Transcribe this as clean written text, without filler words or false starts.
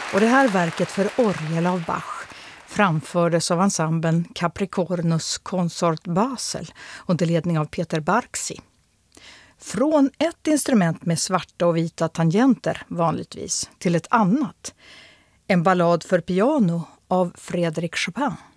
Och det här verket för orgel av Bach framfördes av ensemblen Capricornus Consort Basel under ledning av Peter Barksi. Från ett instrument med svarta och vita tangenter vanligtvis till ett annat. En ballad för piano av Frédéric Chopin.